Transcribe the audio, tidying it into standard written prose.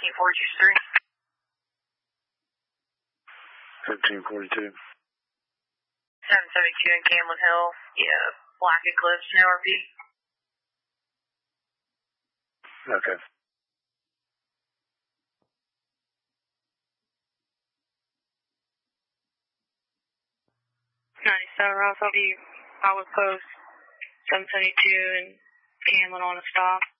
1342. 772 in Camlin Hill. Yeah, Black Eclipse, now repeat. Okay. 97 Ross, I'll be post 772 and Camlin on a stop.